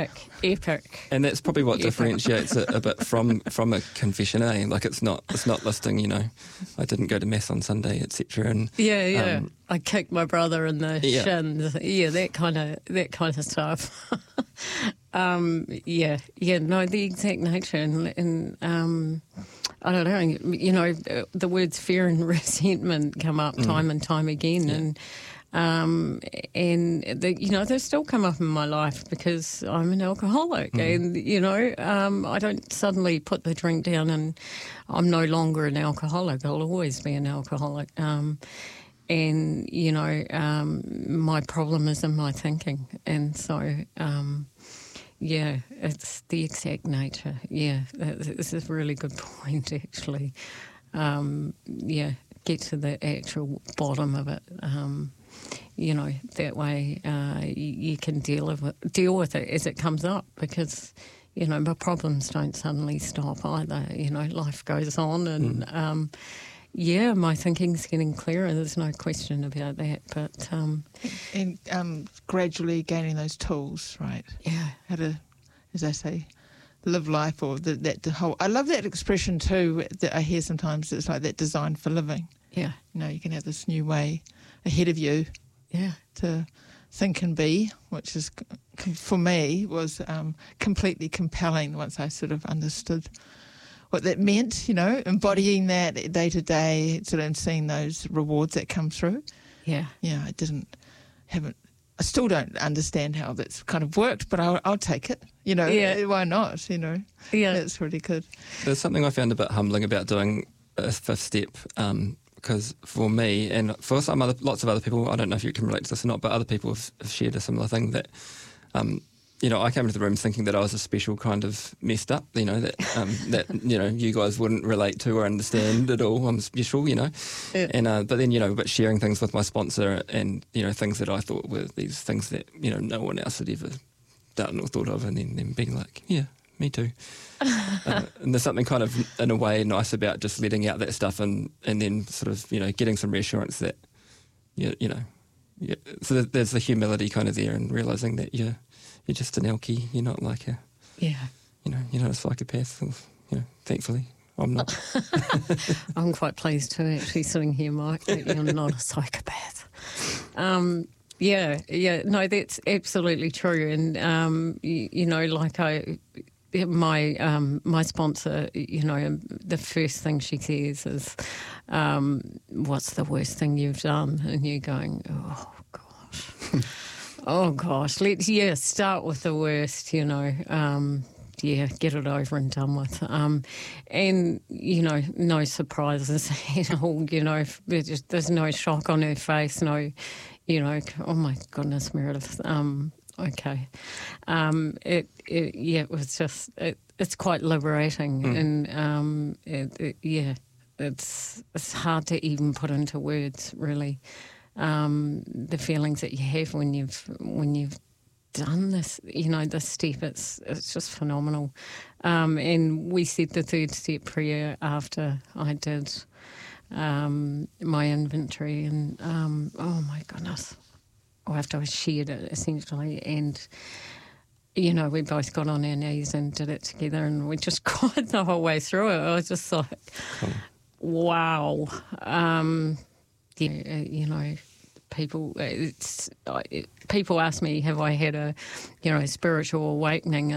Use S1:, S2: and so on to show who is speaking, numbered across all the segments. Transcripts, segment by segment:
S1: Epic.
S2: And that's probably what differentiates it a bit from a confession, eh? Like it's not listing, I didn't go to mass on Sunday, etc. And
S1: I kicked my brother in the shins. Yeah, that kind of stuff. The exact nature and I don't know. The words fear and resentment come up time and time again, and they still come up in my life because I'm an alcoholic, and I don't suddenly put the drink down and I'm no longer an alcoholic. I'll always be an alcoholic. My problem is in my thinking, and so. It's the exact nature. Yeah, this is a really good point, actually. Get to the actual bottom of it. That way you can deal with it as it comes up, because my problems don't suddenly stop either. Life goes on, and my thinking's getting clearer. There's no question about that. But
S3: and gradually gaining those tools, right?
S1: Yeah.
S3: How to, as I say, live life, or the whole. I love that expression too that I hear sometimes. It's like that design for living.
S1: Yeah.
S3: You can have this new way ahead of you.
S1: Yeah.
S3: To think and be, which is for me was completely compelling once I sort of understood what that meant, embodying that day to day, sort of, and seeing those rewards that come through.
S1: Yeah.
S3: Yeah, I still don't understand how that's kind of worked, but I'll take it. Why not? Yeah, it's really good.
S2: There's something I found a bit humbling about doing a fifth step, because for me and for lots of other people, I don't know if you can relate to this or not, but other people have shared a similar thing that. I came into the room thinking that I was a special kind of messed up, that you guys wouldn't relate to or understand at all. I'm special,
S1: Yeah.
S2: And but then but sharing things with my sponsor and things that I thought were these things that no one else had ever done or thought of, and then them being like, yeah, me too. And there's something kind of in a way nice about just letting out that stuff and then sort of getting some reassurance that so there's the humility kind of there, and realising that you're just an alkie. You're not like you're not a psychopath. Thankfully, I'm not.
S1: I'm quite pleased to actually sitting here, Mike, that you're not a psychopath. No, that's absolutely true. And my sponsor, the first thing she says is, "What's the worst thing you've done?" And you're going, "Oh gosh." Oh gosh, let's start with the worst, get it over and done with. And, no surprises at all, there's no shock on her face, no, oh my goodness, Meredith, okay. It was just, it's quite liberating, and it's hard to even put into words, really. The feelings that you have when you've done this, this step, it's just phenomenal. And we said the third step prayer after I did my inventory, and oh my goodness, after I shared it essentially, and we both got on our knees and did it together, and we just cried the whole way through it. I was just like, cool. Wow. People ask me, have I had a spiritual awakening?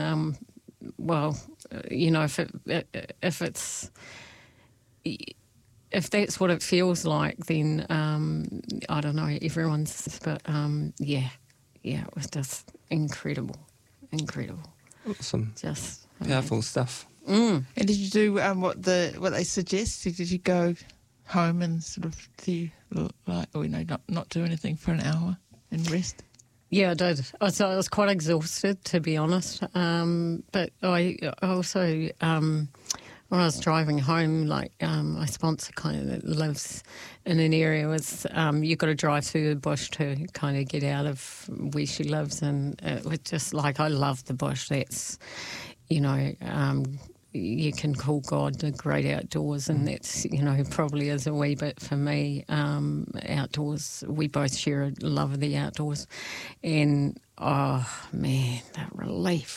S1: If that's what it feels like, then I don't know, everyone's, but it was just incredible.
S2: Awesome.
S1: Just
S2: powerful stuff.
S3: And did you do what they suggest? Did you go home and sort of not do anything for an hour and rest?
S1: Yeah, I did. I was quite exhausted, to be honest. But I also, when I was driving home, my sponsor kind of lives in an area with, you've got to drive through the bush to kind of get out of where she lives. And it was just I love the bush. That's, you can call God the great outdoors, and that's, probably is a wee bit for me. Outdoors, we both share a love of the outdoors, and oh man, that relief